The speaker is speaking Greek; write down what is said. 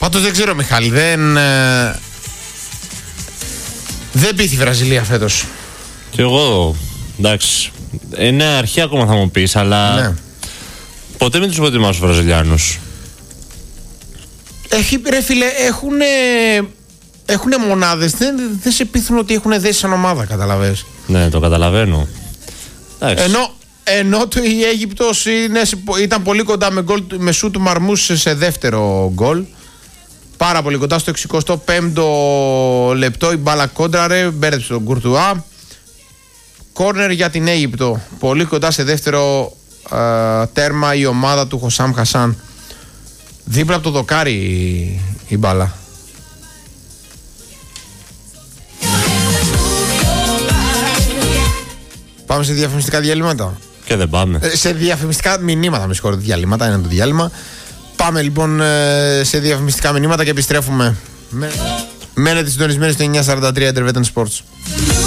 Πάντως δεν ξέρω, Μιχάλη, δεν πείθει η Βραζιλία φέτος. Και εγώ, εντάξει, είναι αρχή ακόμα θα μου πεις, αλλά ναι. Ποτέ μην τους προτιμάω τους Βραζιλιάνους. Ρε φίλε, έχουνε μονάδες, δεν σε πείθουν ότι έχουν δέσει σαν ομάδα, καταλαβες. Ναι, το καταλαβαίνω. Ενώ η Αίγυπτος ήταν πολύ κοντά με σούτ του Μαρμούς σε δεύτερο γκολ. Πάρα πολύ κοντά στο 65ο λεπτό η μπάλα κόντραρε, μπέρδεψε τον Κουρτουά. Κόρνερ για την Αίγυπτο. Πολύ κοντά σε δεύτερο τέρμα η ομάδα του Χωσάμ Χασάν. Δίπλα από το δοκάρι η μπάλα. Πάμε σε διαφημιστικά διαλύματα. Και δεν πάμε. Σε διαφημιστικά μηνύματα, με συγχωρείτε, διαλύματα, είναι το διάλειμμα. Πάμε λοιπόν σε διαφημιστικά μηνύματα και επιστρέφουμε. Μένετε συντονισμένοι στο 943 Intervetan Sports.